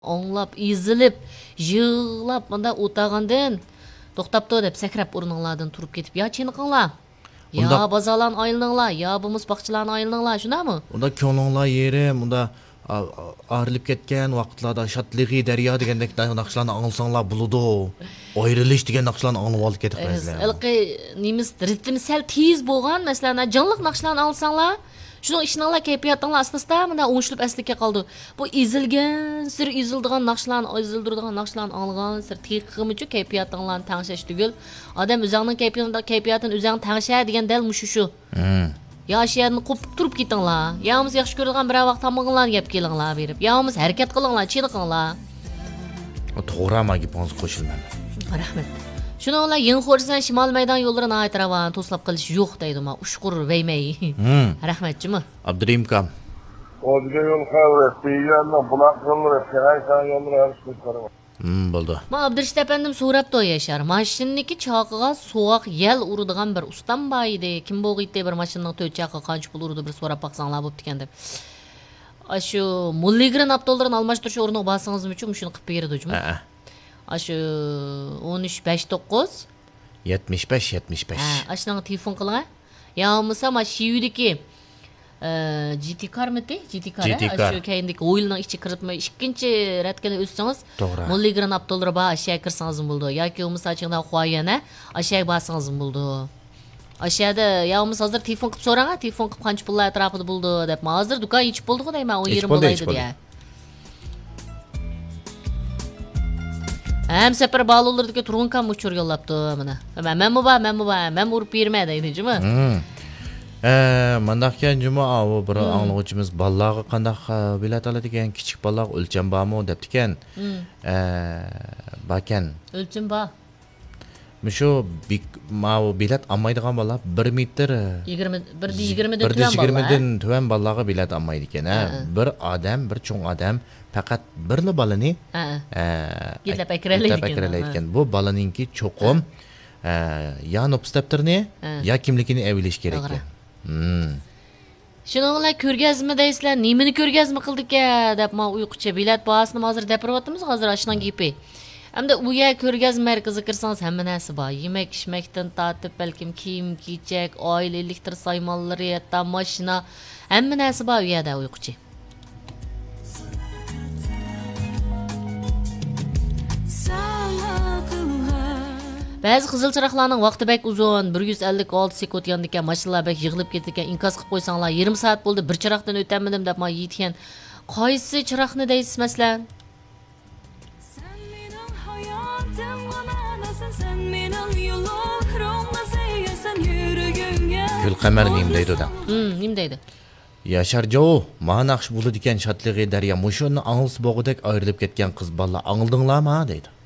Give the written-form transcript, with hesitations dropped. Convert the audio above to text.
Anglap, ezilib, yığılab, mında o'tag'andan to'xtabdi deb sakrab o'rninglardan turib ketib, "Ya chiniqinglar. Ya bazalan aylaninglar, ya bu musbaqchilarni aylaninglar", shundami? Unda ko'nglinglar yerim, unda arilib ketgan vaqtlarda shodlig'i daryo degandek naqshlarni anglsanglar bo'ladi. Ayrilish degan naqshlarni anglab olib ketib qo'yasizlar. Ilqi nimiz ritmi sal tez bo'lgan, masalan, jonliq naqshlarni alsanglar, shuning ishinglar kayfiyatinglar asnosida mana o'ngishilib asliga qoldi. Bu ezilgan, sir ezildigan naqshlarni, ezildiradigan naqshlarni algan, sir teqimichi kayfiyatinglarni tangshash tugul. Odam o'zining kayfiyatini o'zing tangsha degan dal mushu shu. Yaşayanı qo'pib turib ketinglar. Ya'miz yaxshi ko'radigan bir vaqt tamog'inglarni yeb kelinglar berib. Ya'miz harakat qilinglar, chiniqinglar. To'g'ri amaga ponz qo'shilmadi. Rahmat. Shuni ola Ying'xo'rsan shimol maydon yo'llarini aytiravan, to'slab qilish yo'q deydimi? Ushqur veymay. Rahmatchimi? Abdurim kam. O'zga yo'l qavrat, deganni buloq yo'llar, haysan yo'llar harish Bo'ldi. Ma Abdurishit apandim so'rabdi Yashar. Mashinniki choqiga so'q yel uradigan bir ustam bor edi. Kim bo'g'iydi bir mashinning to'chaqiga qancha pul urdi bir so'rab baqsanglar bo'pti ekan deb. Shu mulligrin $10 almashtirish o'rniga bosingizmi, shuni qilib berdi-jimi? Shu 1359 75. Ashunga telefon qiling. Ya bo'lmasa ma shiyudiki GT karmiti? GT kar. Shu keyindagi o'yinning ichiga kiritmay ikkinchi ratkani o'tsangiz, mulligrin $10 bor, ashyaga kirsangiz bo'ldi. Yoki bo'lmasa achig'da qo'yana, ashyaga bosangiz bo'ldi. Aşağıda yağımız hazır telefon qilib so'rang, telefon qilib qancha pullar atrofida bo'ldi deb. Hozir do'kon ichib bo'ldi-ku deyman, 10-20 bo'laydi deya. Hem sefer bağlılardaki turunkan uçur yollaptı mana. Men urib berma deydi-jimi? Mandaqkan juma o bir anglag'uchimiz bolalarga qanday bilet oladi ekan, kichik bolalar o'lcham bormi debdi ekan. Bakan. O'lcham bor. Shu bilet olmaydigan bolalar 1 metr 120dan tuvan bolalarga bilet olmaydi ekan. Bir odam, bir cho'ng odam faqat birli bolani yetlab akiralaydi ekan. Bu bolaninki cho'qim ya nopstaptirni ya kimligini avilish kerak ekan. Shuninglar ko'rgazma deysizlar, nimani ko'rgazma qildik-a deb men uyqucha bilet bahosini hozir gapiryapmiz, hozir ashundan gepi. Hamda u yer ko'rgazma markaziga kirsangiz hamma narsa bor. Yemak-ishmakdan tortib, balkim kiyim-kechak, oila elektr saymonlari, hatto mashina, hamma narsa bor u yerda uyquchi. Ba'zi qizil chiroqlarning vaqti bek uzun, 156 sekund yondikan mashinalar bek yig'ilib ketgan. Inkos qilib qo'ysanglar, 20 soat bo'ldi, bir chiroqdan o'tamadim deb men yetgan. Qaysi chiroqni deysiz masalan? Gulqamar nim deydi odam. Nim deydi? Yashar jo, mana naqsh bo'ladi ekan shodlig'i daryo. Mushuni angils bo'g'idek ayrilib ketgan qiz bola angildinglarmi deydi.